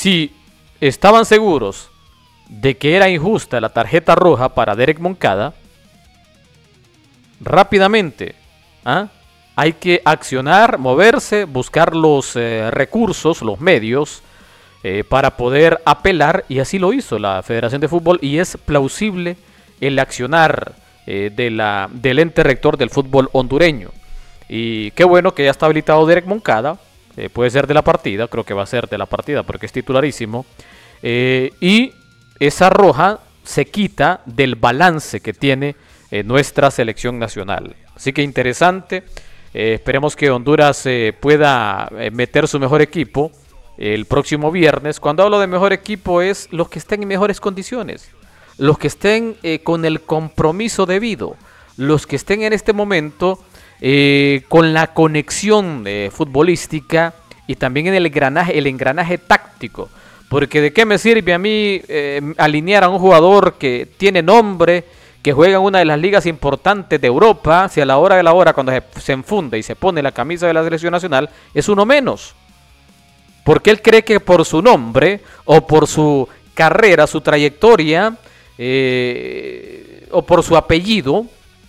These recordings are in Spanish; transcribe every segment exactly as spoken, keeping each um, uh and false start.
si estaban seguros de que era injusta la tarjeta roja para Derek Moncada, rápidamente, ¿ah? hay que accionar, moverse, buscar los eh, recursos, los medios, eh, para poder apelar, y así lo hizo la Federación de Fútbol, y es plausible el accionar eh, de la, del ente rector del fútbol hondureño. Y qué bueno que ya está habilitado Derek Moncada, eh, puede ser de la partida, creo que va a ser de la partida porque es titularísimo, eh, y esa roja se quita del balance que tiene eh, nuestra selección nacional. Así que interesante, eh, esperemos que Honduras eh, pueda eh, meter su mejor equipo el próximo viernes. Cuando hablo de mejor equipo es los que estén en mejores condiciones, los que estén eh, con el compromiso debido, los que estén en este momento eh, con la conexión eh, futbolística y también en el engranaje, el engranaje táctico. Porque de qué me sirve a mí eh, alinear a un jugador que tiene nombre, que juega en una de las ligas importantes de Europa, si a la hora de la hora, cuando se, se enfunda y se pone la camisa de la selección nacional, es uno menos. Porque él cree que por su nombre o por su carrera, su trayectoria eh, o por su apellido,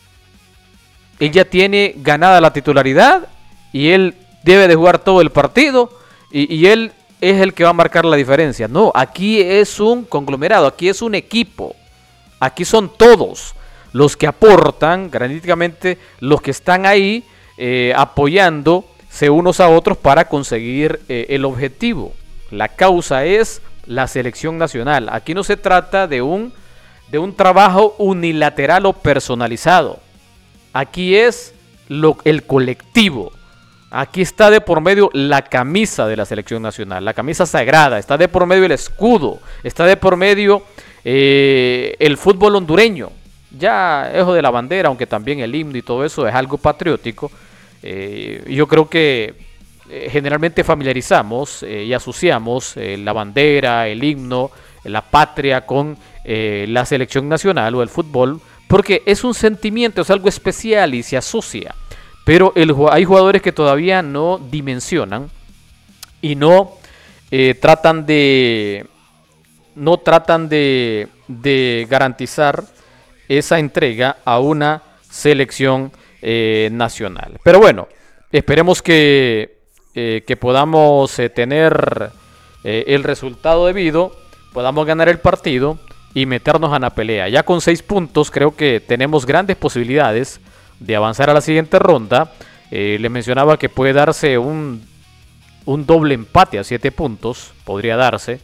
él ya tiene ganada la titularidad y él debe de jugar todo el partido y, y él es el que va a marcar la diferencia. No, aquí es un conglomerado, aquí es un equipo, aquí son todos los que aportan graníticamente, los que están ahí eh, apoyándose unos a otros para conseguir eh, el objetivo. La causa es la selección nacional. Aquí no se trata de un, de un trabajo unilateral o personalizado. Aquí es lo, el colectivo. Aquí está de por medio la camisa de la selección nacional, la camisa sagrada, está de por medio el escudo, está de por medio eh, el fútbol hondureño. Ya eso de la bandera, aunque también el himno y todo eso es algo patriótico, eh, yo creo que eh, generalmente familiarizamos eh, y asociamos eh, la bandera, el himno, la patria con eh, la selección nacional o el fútbol, porque es un sentimiento, es algo especial y se asocia. Pero el, hay jugadores que todavía no dimensionan y no eh, tratan de no tratan de, de garantizar esa entrega a una selección eh, nacional. Pero bueno, esperemos que, eh, que podamos eh, tener eh, el resultado debido, podamos ganar el partido y meternos a la pelea. Ya con seis puntos creo que tenemos grandes posibilidades de avanzar a la siguiente ronda. Eh, le mencionaba que puede darse un, un doble empate a siete puntos, podría darse.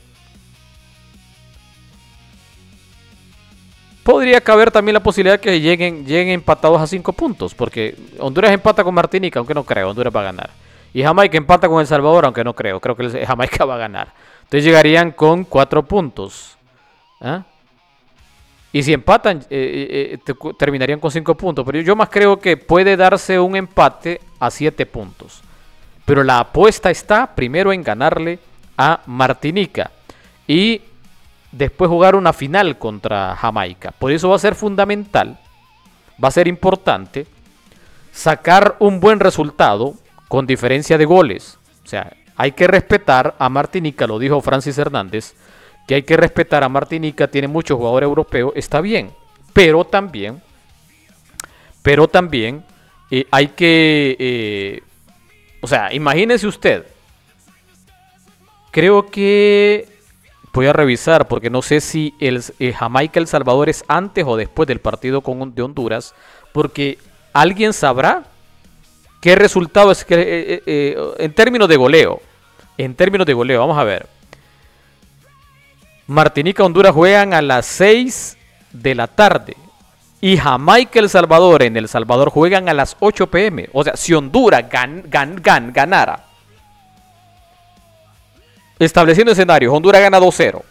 Podría caber también la posibilidad de que lleguen, lleguen empatados a cinco puntos, porque Honduras empata con Martinica, aunque no creo, Honduras va a ganar. Y Jamaica empata con El Salvador, aunque no creo, creo que Jamaica va a ganar. Entonces llegarían con cuatro puntos. ¿Ah? Y si empatan, eh, eh, te, terminarían con cinco puntos. Pero yo más creo que puede darse un empate a siete puntos. Pero la apuesta está primero en ganarle a Martinica. Y después jugar una final contra Jamaica. Por eso va a ser fundamental, va a ser importante, sacar un buen resultado con diferencia de goles. O sea, hay que respetar a Martinica, lo dijo Francis Hernández, que hay que respetar a Martinica, tiene muchos jugadores europeos, está bien, pero también, pero también eh, hay que, eh, o sea, imagínese usted, creo que, voy a revisar porque no sé si el eh, Jamaica El Salvador es antes o después del partido con, de Honduras, porque alguien sabrá qué resultado es que, eh, eh, en términos de goleo, en términos de goleo, vamos a ver. Martinica y Honduras juegan a las seis de la tarde. Y Jamaica y El Salvador en El Salvador juegan a las ocho pe eme. O sea, si Honduras gan, gan, gan, ganara. Estableciendo escenarios, Honduras gana dos cero.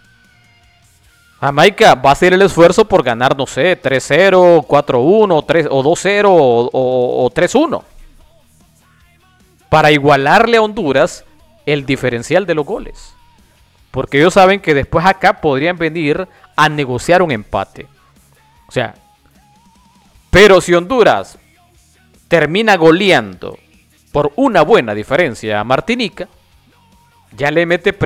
Jamaica va a hacer el esfuerzo por ganar, no sé, tres cero, cuatro uno, tres, o dos cero o, o, o tres uno. Para igualarle a Honduras el diferencial de los goles. Porque ellos saben que después acá podrían venir a negociar un empate. O sea, pero si Honduras termina goleando por una buena diferencia a Martinica, ya le mete